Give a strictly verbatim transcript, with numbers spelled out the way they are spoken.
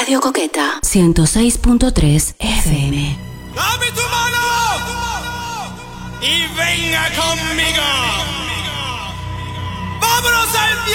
Radio Coqueta ciento seis punto tres F M. ¡Dame tu mano! Y venga conmigo.